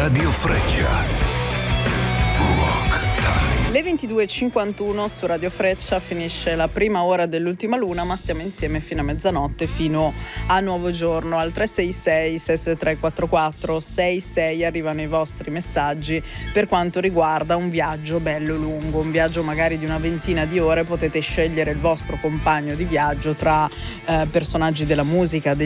Radio Freccia. Rock Time. Le 22.51 su Radio Freccia finisce la prima ora dell'ultima luna, ma stiamo insieme fino a mezzanotte, fino a nuovo giorno. Al 366-66344-66 arrivano i vostri messaggi per quanto riguarda un viaggio bello lungo, un viaggio magari di una ventina di ore. Potete scegliere il vostro compagno di viaggio tra personaggi della musica,